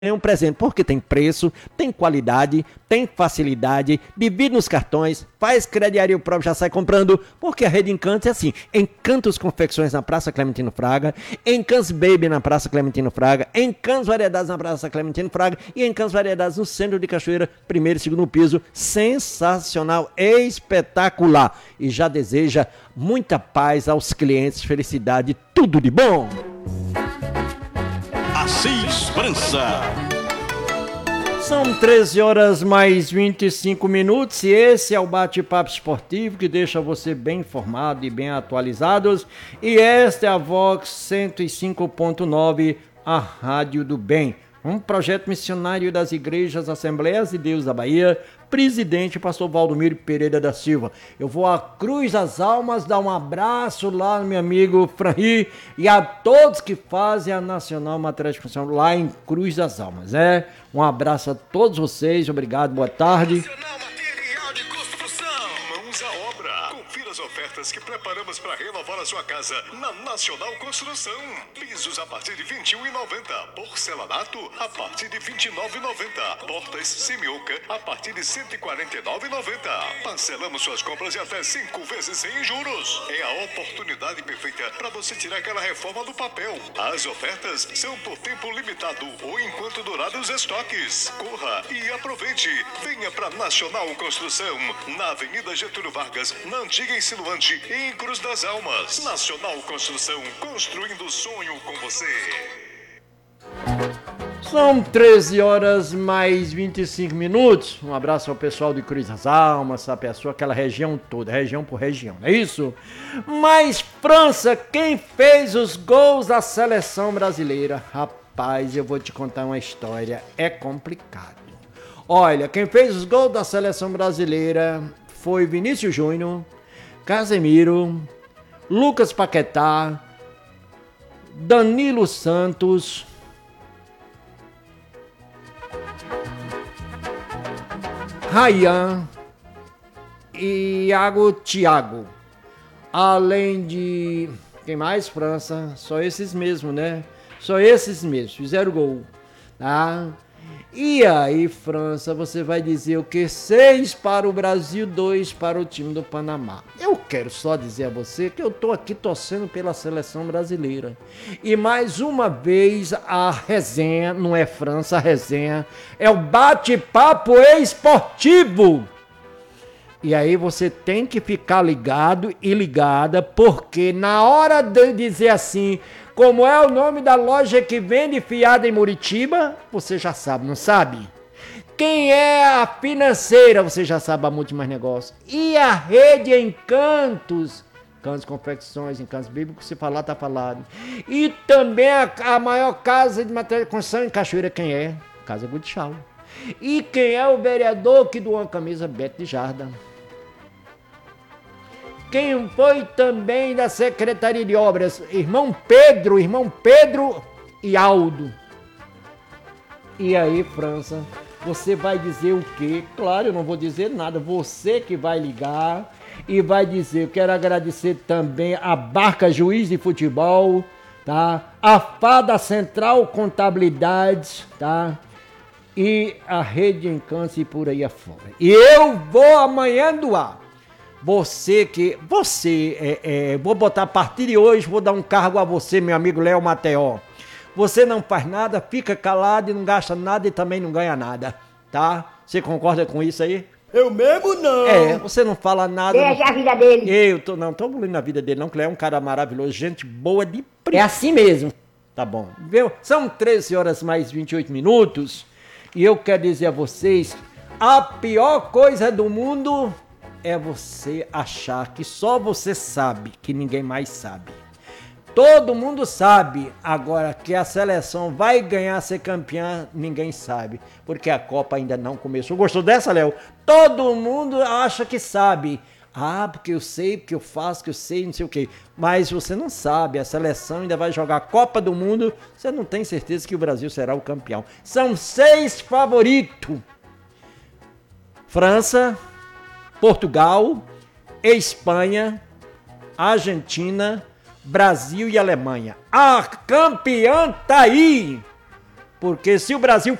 um presente, porque tem preço, tem qualidade, tem facilidade, divide nos cartões, faz crediário próprio, já sai comprando, porque a Rede Encantos é assim, Encantos Confecções na Praça Clementino Fraga, Encantos Baby na Praça Clementino Fraga, Encantos Variedades na Praça Clementino Fraga e Encantos Variedades no centro de Cachoeira, primeiro e segundo piso, sensacional, espetacular, e já deseja muita paz aos clientes, felicidade, tudo de bom! Assis França. São 13 horas mais 25 minutos e esse é o bate-papo esportivo que deixa você bem informado e bem atualizados. E esta é a Vox 105.9, a Rádio do Bem. Um projeto missionário das Igrejas Assembleias de Deus da Bahia, presidente pastor Valdomiro Pereira da Silva. Eu vou à Cruz das Almas dar um abraço lá no meu amigo Franri e a todos que fazem a Nacional Materiais de Construção lá em Cruz das Almas, né? Um abraço a todos vocês, obrigado, boa tarde. Nacional Material de Construção. Mãos à obra. Confira as ofertas que preparamos para renovar a sua casa na Nacional Construção. Pisos a partir de R$ 21,90. Porcelanato a partir de R$ 29,90. Portas semioca a partir de R$ 149,90. Parcelamos suas compras em até 5 vezes sem juros. É a oportunidade perfeita para você tirar aquela reforma do papel. As ofertas são por tempo limitado ou enquanto durar os estoques. Corra e aproveite. Venha para Nacional Construção, na Avenida Getúlio Vargas, na antiga Insinuante, em Cruz das Almas. Nacional Construção, construindo o sonho com você. São 13 horas mais 25 minutos. Um abraço ao pessoal de Cruz das Almas, Sapessoa, aquela região toda, região por região, não é isso? Mas França, quem fez os gols da seleção brasileira? Rapaz, eu vou te contar uma história, é complicado. Olha, quem fez os gols da seleção brasileira foi Vinícius Júnior, Casemiro, Lucas Paquetá, Danilo Santos, Ryan e Iago Thiago. Além de... Quem mais, França? Só esses mesmo, né? Só esses mesmos. Fizeram gol. Tá? E aí, França, você vai dizer o quê? 6 para o Brasil, 2 para o time do Panamá. Eu quero só dizer a você que eu tô aqui torcendo pela seleção brasileira. E mais uma vez a resenha, não é França, a resenha é o bate-papo esportivo. E aí você tem que ficar ligado e ligada, porque na hora de dizer assim, como é o nome da loja que vende fiada em Muritiba, você já sabe, não sabe? Quem é a financeira, você já sabe, a Multi Mais Negócios. E a rede Encantos, Encantos Confecções, Encantos Bíblicos, se falar, tá falado. E também a maior casa de material de construção em Cachoeira, quem é? Casa Gutichal. E quem é o vereador que doou uma camisa? Beto de Jardim. Quem foi também da Secretaria de Obras? Irmão Pedro e Aldo. E aí, França, você vai dizer o quê? Claro, eu não vou dizer nada. Você que vai ligar e vai dizer. Eu quero agradecer também a Barca Juiz de Futebol, tá? A Fada Central Contabilidade, tá? E a Rede Encantos e por aí afora. E eu vou amanhã doar. Vou botar a partir de hoje, vou dar um cargo a você, meu amigo Léo Mateó. Você não faz nada, fica calado e não gasta nada e também não ganha nada, tá? Você concorda com isso aí? Eu mesmo não. Você não fala nada. Veja a vida dele. Não tô bullying na vida dele não, que ele é um cara maravilhoso, gente boa de É assim mesmo. Tá bom, viu? São 13 horas mais 28 minutos e eu quero dizer a vocês, a pior coisa do mundo é você achar que só você sabe, que ninguém mais sabe. Todo mundo sabe, agora que a seleção vai ganhar, ser campeã, ninguém sabe, porque a Copa ainda não começou. Gostou dessa, Léo? Todo mundo acha que sabe. Ah, porque eu sei, porque eu faço, que eu sei, não sei o quê. Mas você não sabe, a seleção ainda vai jogar a Copa do Mundo, você não tem certeza que o Brasil será o campeão. São 6 favoritos. França, Portugal, Espanha, Argentina, Brasil e Alemanha. A campeã tá aí! Porque se o Brasil